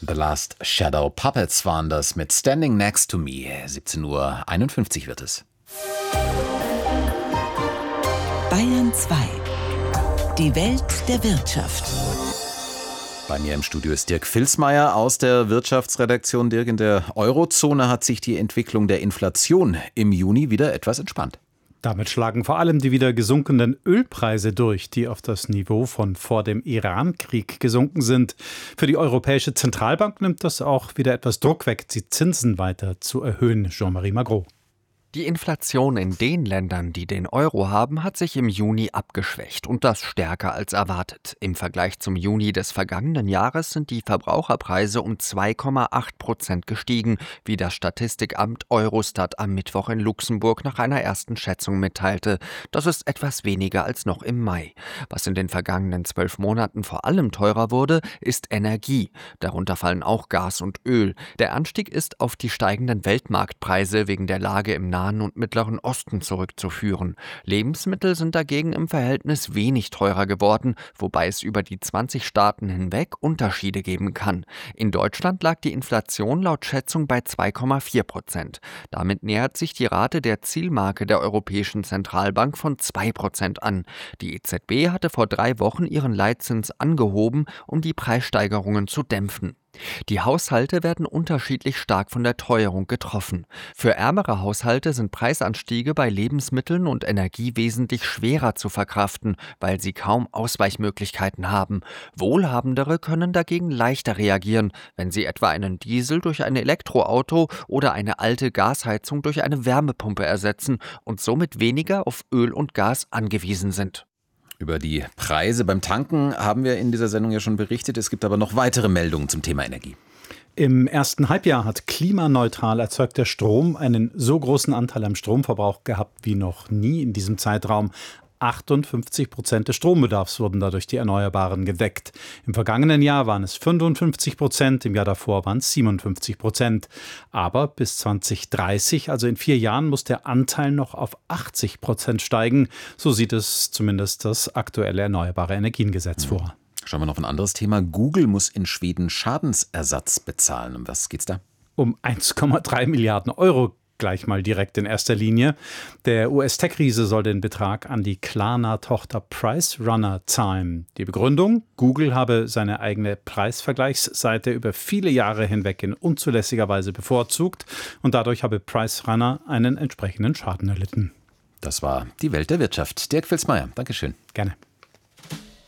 The Last Shadow Puppets waren das mit Standing Next to Me. 17:51 wird es. Bayern 2. Die Welt der Wirtschaft. Bei mir im Studio ist Dirk Vilsmeier aus der Wirtschaftsredaktion. Dirk, in der Eurozone hat sich die Entwicklung der Inflation im Juni wieder etwas entspannt. Damit schlagen vor allem die wieder gesunkenen Ölpreise durch, die auf das Niveau von vor dem Iran-Krieg gesunken sind. Für die Europäische Zentralbank nimmt das auch wieder etwas Druck weg, die Zinsen weiter zu erhöhen. Jean-Marie Magro. Die Inflation in den Ländern, die den Euro haben, hat sich im Juni abgeschwächt und das stärker als erwartet. Im Vergleich zum Juni des vergangenen Jahres sind die Verbraucherpreise um 2,8% gestiegen, wie das Statistikamt Eurostat am Mittwoch in Luxemburg nach einer ersten Schätzung mitteilte. Das ist etwas weniger als noch im Mai. Was in den vergangenen 12 Monaten vor allem teurer wurde, ist Energie. Darunter fallen auch Gas und Öl. Der Anstieg ist auf die steigenden Weltmarktpreise wegen der Lage im Nahen und Mittleren Osten zurückzuführen. Lebensmittel sind dagegen im Verhältnis wenig teurer geworden, wobei es über die 20 Staaten hinweg Unterschiede geben kann. In Deutschland lag die Inflation laut Schätzung bei 2,4%. Damit nähert sich die Rate der Zielmarke der Europäischen Zentralbank von 2% an. Die EZB hatte vor 3 Wochen ihren Leitzins angehoben, um die Preissteigerungen zu dämpfen. Die Haushalte werden unterschiedlich stark von der Teuerung getroffen. Für ärmere Haushalte sind Preisanstiege bei Lebensmitteln und Energie wesentlich schwerer zu verkraften, weil sie kaum Ausweichmöglichkeiten haben. Wohlhabendere können dagegen leichter reagieren, wenn sie etwa einen Diesel durch ein Elektroauto oder eine alte Gasheizung durch eine Wärmepumpe ersetzen und somit weniger auf Öl und Gas angewiesen sind. Über die Preise beim Tanken haben wir in dieser Sendung ja schon berichtet. Es gibt aber noch weitere Meldungen zum Thema Energie. Im ersten Halbjahr hat klimaneutral erzeugter Strom einen so großen Anteil am Stromverbrauch gehabt wie noch nie in diesem Zeitraum. 58% des Strombedarfs wurden dadurch die Erneuerbaren gedeckt. Im vergangenen Jahr waren es 55%, im Jahr davor waren es 57%. Aber bis 2030, also in 4 Jahren, muss der Anteil noch auf 80% steigen. So sieht es zumindest das aktuelle Erneuerbare Energiengesetz vor. Schauen wir noch auf ein anderes Thema. Google muss in Schweden Schadensersatz bezahlen. Um was geht's da? Um 1,3 Milliarden Euro. Gleich mal direkt in erster Linie. Der US-Tech-Riese soll den Betrag an die Klarna-Tochter PriceRunner zahlen. Die Begründung: Google habe seine eigene Preisvergleichsseite über viele Jahre hinweg in unzulässiger Weise bevorzugt und dadurch habe PriceRunner einen entsprechenden Schaden erlitten. Das war die Welt der Wirtschaft. Dirk Vilsmeier, Dankeschön. Gerne.